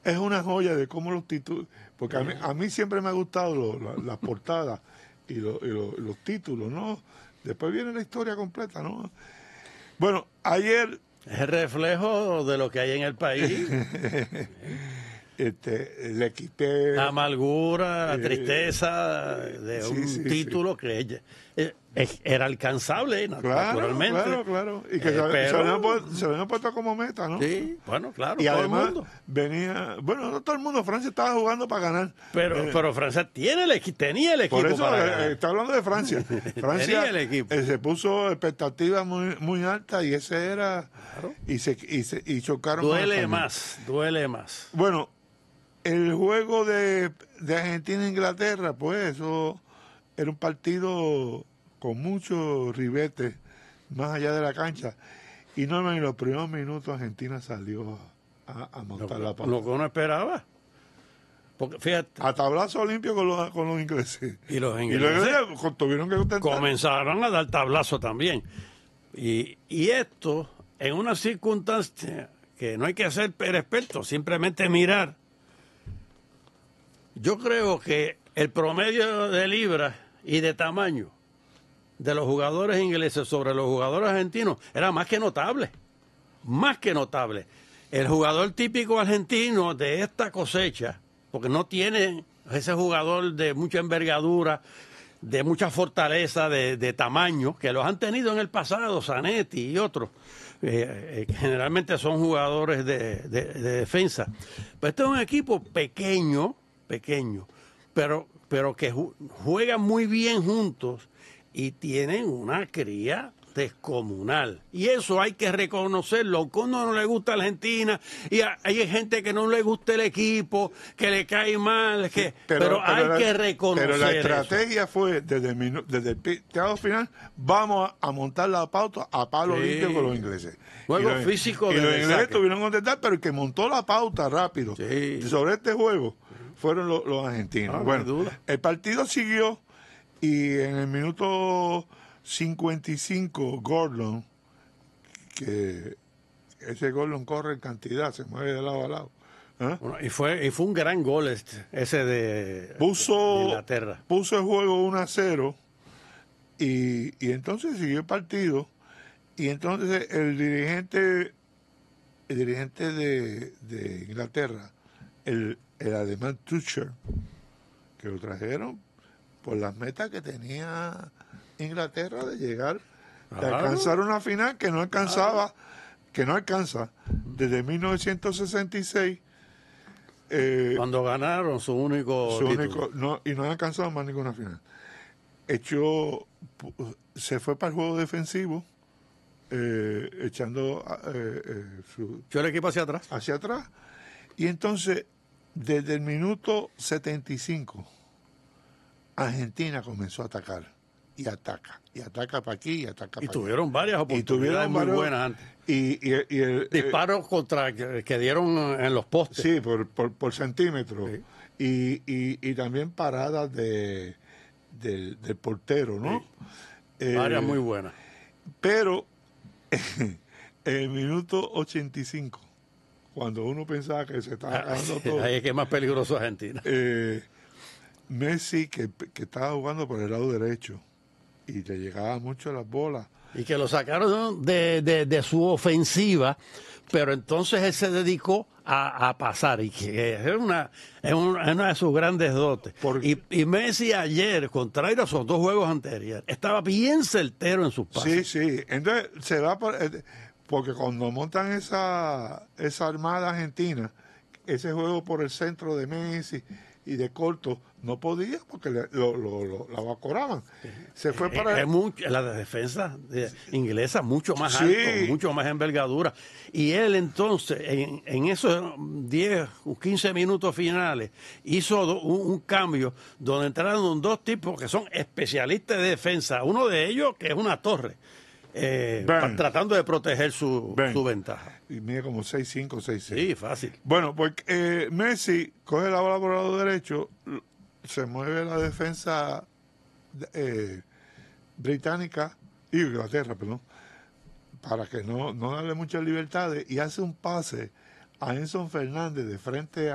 es una joya de cómo los títulos, porque a mí siempre me ha gustado las portadas y los títulos, ¿no? Después viene la historia completa, ¿no? Bueno, ayer... Es el reflejo de lo que hay en el país. Le quité... La amargura, la tristeza de sí, un título que era alcanzable, naturalmente. Claro. Y que se lo habían puesto como meta, ¿no? Sí, bueno, claro, y todo además el mundo. venía... Bueno, no todo el mundo. Francia estaba jugando para ganar. Pero Francia tenía el equipo por eso para ganar. Está hablando de Francia. Francia tenía el equipo. Se puso expectativas muy altas y ese era... Claro. Y chocaron. Duele más. Bueno, el juego de Argentina-Inglaterra, pues eso era un partido con muchos ribetes más allá de la cancha. Y no, en los primeros minutos Argentina salió a montar la pauta. Lo que uno esperaba. Porque fíjate. A tablazo limpio con los ingleses. Y los ingleses tuvieron que contentar. Comenzaron a dar tablazo también. Y esto, en una circunstancia que no hay que ser experto, simplemente mirar. Yo creo que el promedio de libras y de tamaño de los jugadores ingleses sobre los jugadores argentinos era más que notable. Más que notable. El jugador típico argentino de esta cosecha, porque no tiene ese jugador de mucha envergadura, de mucha fortaleza, de tamaño, que los han tenido en el pasado, Zanetti y otros, generalmente son jugadores de defensa. Pues este es un equipo pequeño, pero que juegan muy bien juntos y tienen una cría descomunal. Y eso hay que reconocerlo. Aunque a uno no le gusta Argentina y hay gente que no le gusta el equipo, que le cae mal, pero hay que reconocer. Pero la estrategia fue desde el piteado final, vamos a montar la pauta a palo limpio con los ingleses. Juego físico y de los ingleses tuvieron que contestar, pero el que montó la pauta rápido sobre este juego fueron los argentinos. Bueno, el partido siguió y en el minuto 55 Gordon, que ese Gordon corre en cantidad, se mueve de lado a lado. Bueno, y fue un gran gol ese de Inglaterra. Puso el juego 1-0 y entonces siguió el partido y entonces el dirigente de Inglaterra, el alemán Tuchel, que lo trajeron por las metas que tenía Inglaterra de llegar, de alcanzar una final que no alcanza desde 1966. Cuando ganaron su único título. Y no han alcanzado más ninguna final. Se fue para el juego defensivo, echando el equipo hacia atrás. Y entonces, desde el minuto 75, Argentina comenzó a atacar. Y ataca para aquí, y ataca para allá. Y tuvieron varias oportunidades muy buenas antes. Y disparos que dieron en los postes. Sí, por centímetros. Sí. Y también paradas del portero, ¿no? Sí. Varias muy buenas. Pero en el minuto 85, cuando uno pensaba que se estaba acabando todo. Ahí es que es más peligroso Argentina. Messi, que estaba jugando por el lado derecho y le llegaba mucho las bolas. Y que lo sacaron de su ofensiva, pero entonces él se dedicó a pasar, y que es una de sus grandes dotes. Y Messi ayer, contrario a esos dos juegos anteriores, estaba bien certero en sus pases. Sí. Entonces se va porque cuando montan esa armada argentina, ese juego por el centro de Messi y de corto, no podía porque lo evaporaban. Se fue para... la defensa inglesa mucho más alto, mucho más envergadura. Y él entonces, en esos 10 o 15 minutos finales, hizo un cambio donde entraron dos tipos que son especialistas de defensa. Uno de ellos que es una torre. Tratando de proteger su ventaja. Y mide como 6'5", 6'6". Sí, fácil. Bueno, pues Messi coge la bola por el lado derecho, se mueve la defensa británica, y Inglaterra, perdón, para que no darle muchas libertades, y hace un pase a Enzo Fernández de frente